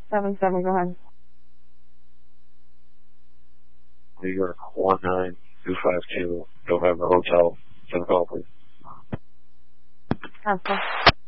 77, go ahead. New York 19252, November Hotel. 7 call, please. Cancel.